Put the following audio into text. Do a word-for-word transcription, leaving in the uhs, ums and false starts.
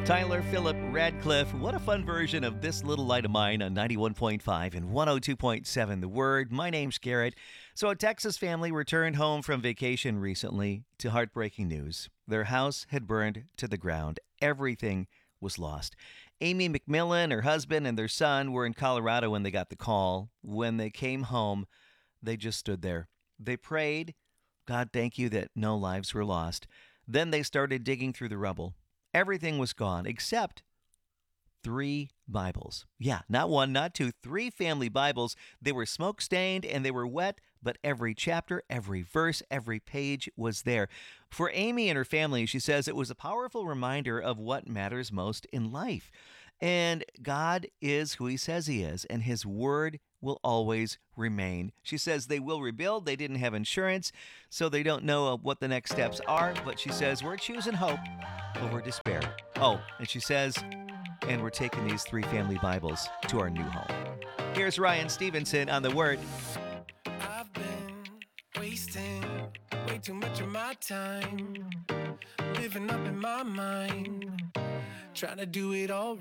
Tyler Philip Radcliffe. What a fun version of This Little Light of Mine on ninety-one point five and one oh two point seven The Word. My name's Garrett. So, a Texas family returned home from vacation recently to heartbreaking news. Their house had burned to the ground. Everything was lost. Amy McMillan, her husband, and their son were in Colorado when they got the call. When they came home, they just stood there. They prayed, God, thank you that no lives were lost. Then they started digging through the rubble. Everything was gone except three Bibles. Yeah, not one, not two, three family Bibles. They were smoke stained and they were wet, but every chapter, every verse, every page was there. For Amy and her family, she says it was a powerful reminder of what matters most in life. And God is who he says he is, and his word will always remain. She says they will rebuild. They didn't have insurance, so they don't know what the next steps are. But she says we're choosing hope over despair. Oh, and she says, and we're taking these three family Bibles to our new home. Here's Ryan Stevenson on The Word. I've been wasting way too much of my time, living up in my mind, trying to do it all right.